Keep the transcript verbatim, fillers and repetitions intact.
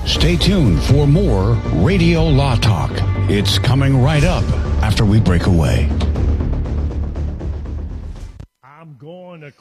Stay tuned for more Radio Law Talk. It's coming right up after we break away. I'm going to